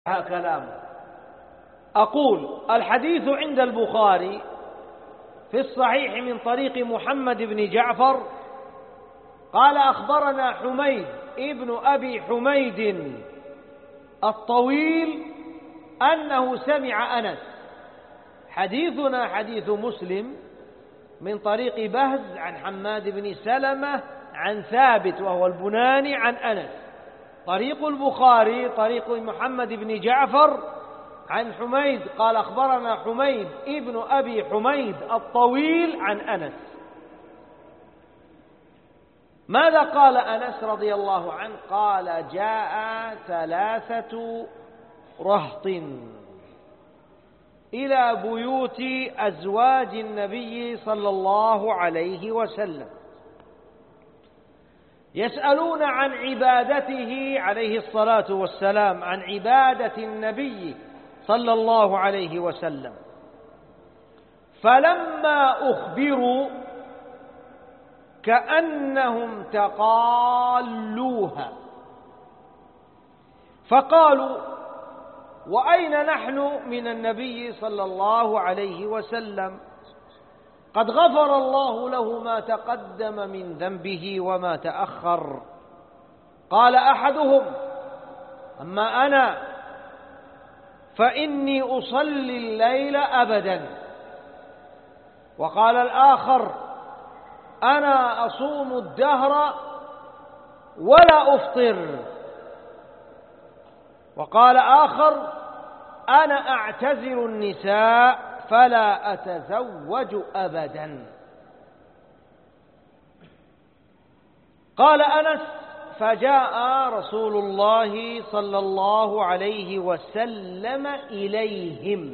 كلامه. أقول الحديث عند البخاري في الصحيح من طريق محمد بن جعفر قال أخبرنا حميد ابن أبي حميد الطويل أنه سمع أنس. حديثنا حديث مسلم من طريق بهز عن حماد بن سلمة عن ثابت وهو البناني عن أنس. طريق البخاري طريق محمد بن جعفر عن حميد قال أخبرنا حميد ابن أبي حميد الطويل عن أنس. ماذا قال أنس رضي الله عنه؟ قال جاء 3 رهط إلى بيوت أزواج النبي صلى الله عليه وسلم يسألون عن عبادته عليه الصلاة والسلام، عن عبادة النبي صلى الله عليه وسلم. فلما أخبروا كأنهم تقالوها فقالوا وأين نحن من النبي صلى الله عليه وسلم؟ قد غفر الله له ما تقدم من ذنبه وما تأخر. قال أحدهم أما أنا فإني أصلي الليل أبدا. وقال الآخر أنا أصوم الدهر ولا أفطر. وقال آخر أنا أعتزل النساء فلا أتزوج أبدا. قال أنس فجاء رسول الله صلى الله عليه وسلم إليهم.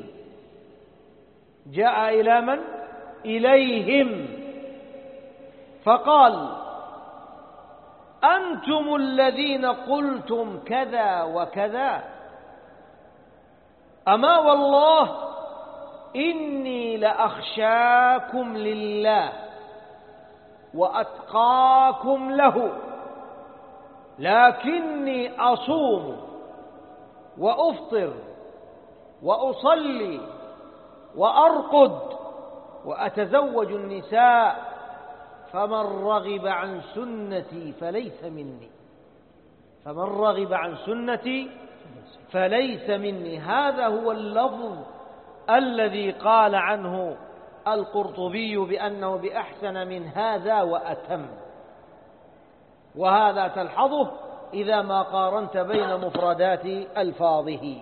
جاء إلى من؟ إليهم. فقال أنتم الذين قلتم كذا وكذا؟ أما والله إني لأخشاكم لله وأتقاكم له، لكني أصوم وأفطر وأصلي وأرقد وأتزوج النساء، فمن رغب عن سنتي فليس مني. فمن رغب عن سنتي فليس مني. هذا هو اللفظ الذي قال عنه القرطبي بأنه بأحسن من هذا وأتم، وهذا تلحظه إذا ما قارنت بين مفردات ألفاظه.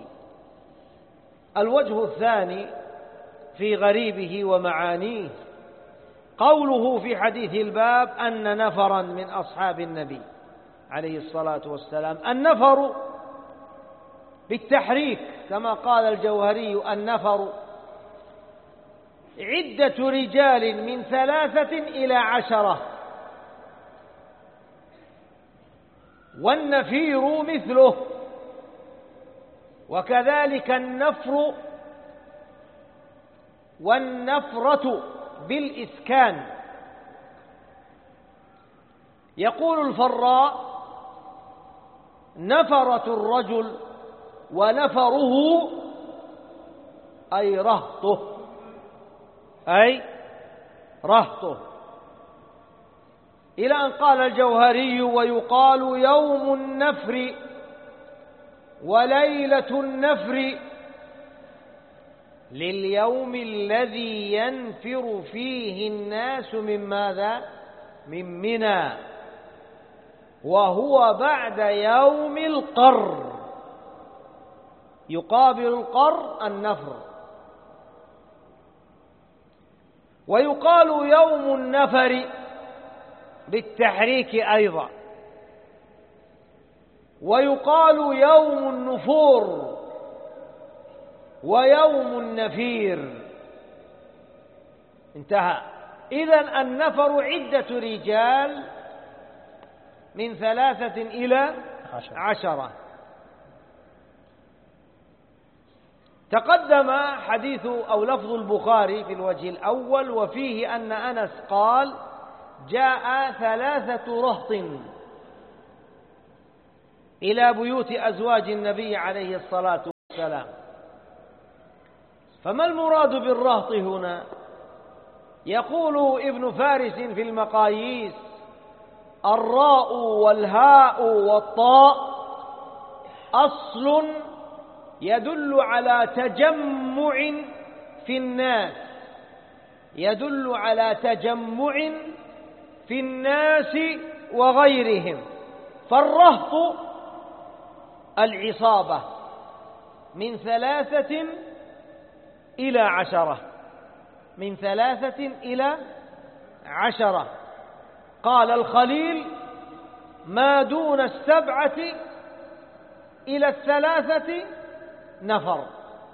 الوجه الثاني في غريبه ومعانيه قوله في حديث الباب أن نفرا من أصحاب النبي عليه الصلاة والسلام. النفر بالتحريك كما قال الجوهري النفر عدة رجال من 3 إلى 10، والنفير مثله، وكذلك النفر والنفرة بالإسكان. يقول الفراء نفرة الرجل ونفره أي رهطه، أي رهطه. إلى أن قال الجوهري ويقال يوم النفر وليلة النفر لليوم الذي ينفر فيه الناس من ماذا؟ من منى، وهو بعد يوم القر. يقابل القر النفر. ويقال يوم النفر بالتحريك أيضا، ويقال يوم النفور ويوم النفير. انتهى. إذن النفر عدة رجال من 3 إلى 10. تقدم حديث أو لفظ البخاري في الوجه الأول وفيه أن أنس قال جاء 3 رهط إلى بيوت أزواج النبي عليه الصلاة والسلام. فما المراد بالرهط هنا؟ يقول ابن فارس في المقاييس: الراء والهاء والطاء أصل يدل على تجمع في الناس، يدل على تجمع في الناس وغيرهم. فالرهط العصابة من 3 إلى 10، من 3 إلى 10. قال الخليل: ما دون 7 إلى 3 نفر،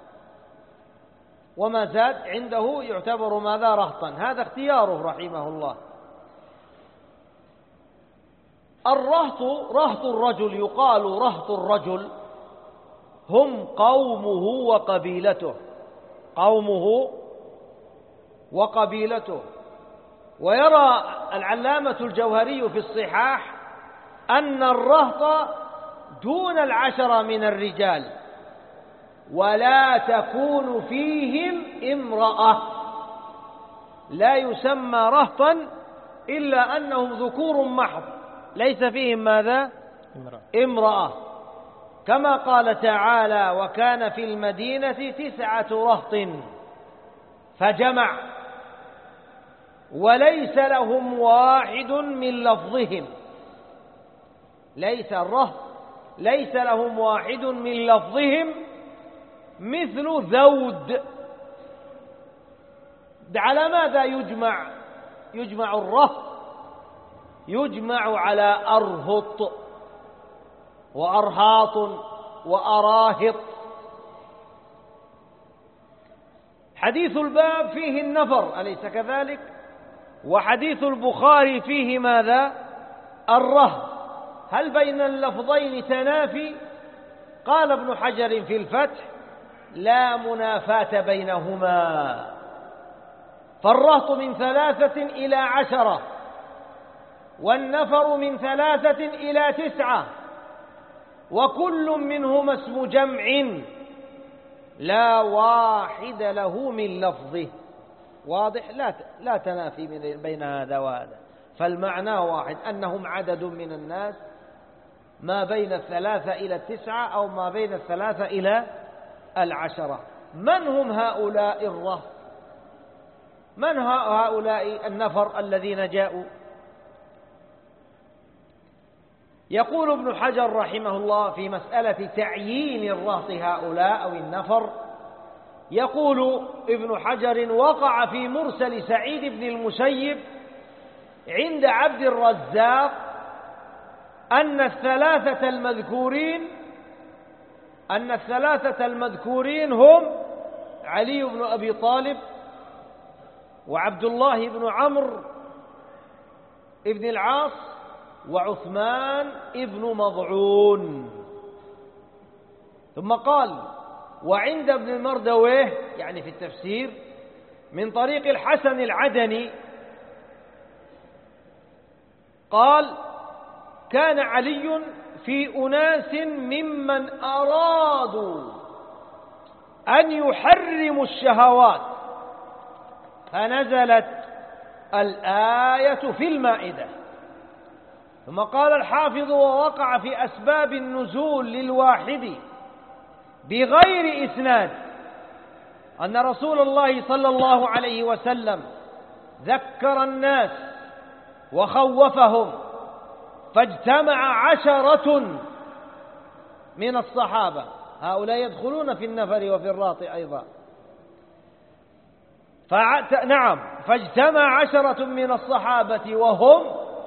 وما زاد عنده يعتبر ماذا؟ رهطا. هذا اختياره رحمه الله. الرهط، رهط الرجل، يقال رهط الرجل هم قومه وقبيلته، قومه وقبيلته. ويرى العلامة الجوهري في الصحاح أن الرهط دون 10 من الرجال، ولا تكون فيهم امرأة، لا يسمى رهطا إلا أنهم ذكور محض، ليس فيهم ماذا؟ امرأة. كما قال تعالى: وكان في المدينة 9 رهط فجمع، وليس لهم واحد من لفظهم. ليس الرهط ليس لهم واحد من لفظهم مثل ذود. على ماذا يجمع الرهط؟ يجمع على أرهط وأرهاط وأراهط. حديث الباب فيه النفر، أليس كذلك؟ وحديث البخاري فيه ماذا؟ الرهط. هل بين اللفظين تنافي؟ قال ابن حجر في الفتح: لا منافاة بينهما. فالرهط من 3 إلى 10، والنفر من 3 إلى 9، وكل منهما اسم جمع لا واحد له من لفظه. واضح؟ لا تنافي بين هذا وهذا، فالمعنى واحد، أنهم عدد من الناس ما بين 3 إلى 9 أو ما بين 3 إلى 10. من هم هؤلاء الرهط؟ من هؤلاء النفر الذين جاءوا؟ يقول ابن حجر رحمه الله في مسألة تعيين الرهط هؤلاء أو النفر، يقول ابن حجر: وقع في مرسل سعيد بن المسيب عند عبد الرزاق أن الثلاثة المذكورين هم علي بن أبي طالب، وعبد الله بن عمرو بن العاص، وعثمان بن مضعون. ثم قال: وعند ابن المردويه، يعني في التفسير، من طريق الحسن العدني، قال: كان علي في أناس ممن أرادوا أن يحرموا الشهوات، فنزلت الآية في المائدة. ثم قال الحافظ: ووقع في أسباب النزول للواحد بغير إسناد أن رسول الله صلى الله عليه وسلم ذكر الناس وخوفهم، فاجتمع 10 من الصحابة. هؤلاء يدخلون في النفر وفي الراط أيضا. نعم، فاجتمع 10 من الصحابة، وهم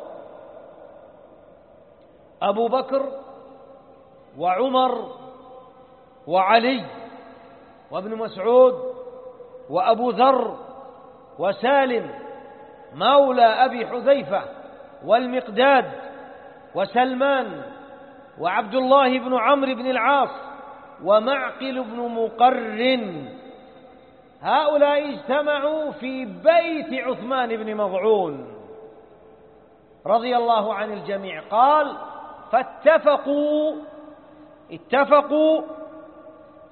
أبو بكر وعمر وعلي وابن مسعود وأبو ذر وسالم مولى أبي حذيفة والمقداد وسلمان وعبد الله بن عمرو بن العاص ومعقل بن مقرن. هؤلاء اجتمعوا في بيت عثمان بن مضعون رضي الله عن الجميع. قال: اتفقوا